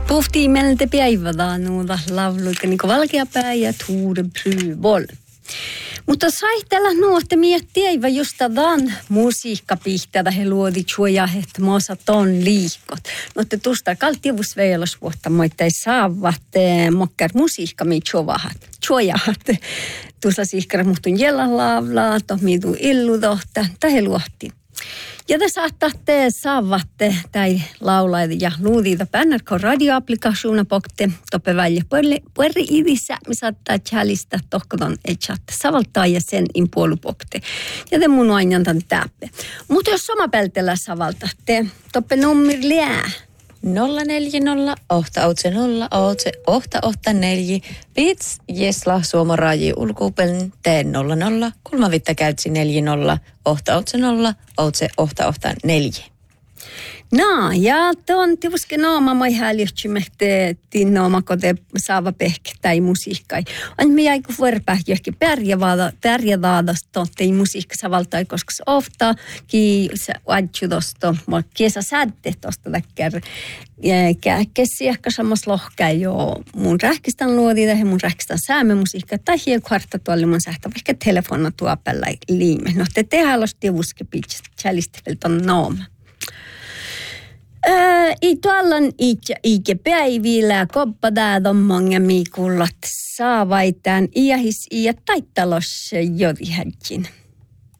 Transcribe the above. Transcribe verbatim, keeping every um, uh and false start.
Puhuttiin meiltä päivänä nuuda lauluika niin kuin valkeapää ja tuure bryvol. Mutta sai tällä nuotte miettiä eikä just tämän musiikkapihtätä he luodi chuoja, että maassa ton liikot. Mutta tuosta kaltiivus veilos vuotta moittai saavat mokkar musiikka mi chuovahat. Chuojahat. Tuossa siihkara muhtun jella laavlaa, tohmiitu illudohta, tai he luohti. Ja te saattatte saavatte tai laulaida ja luudiita N R K-radioapplikationa pokte toppe välja puerri idissä, me saattaa chalista tohkoton etsatte savaltaa ja sen impuolupokte. Ja te mun aina täppe. Mutta jos sama peltellä savaltatte, toppe nummir liää. nolla neljä nolla, ohta otse nolla, otse, ohta ohta neljä, pits, jesla, suomaraji, ulkuupelin, teen nolla nolla, kulmavitta käytsi neljä nolla, ohta otse nolla, otse, ohta ohta neljä. No, ja tuon tivuske nooma moi hääljöhtymehte tinnooma kote saava pehke tai musiikkai. On me jäi kun vuoropäh johonkin pärjävaadas tontei musiikka savaltai, koska se ofta ki se adju tosta, mua kiesa sädde tosta täkkär kääkkesi ehkä sammas lohkaa jo mun rähkistän luodi tai mun rähkistän säämme musiikka tai hien kvarta tuolle mun sähtä vaikka telefonna tuopella liime. No te tehdään los tivuske pitch chalistevelta nooma. Öö, I tuollan itse ikä päivillä koppadaan monga miikullat saavaitaan iähis ja taittalos jodihädjin.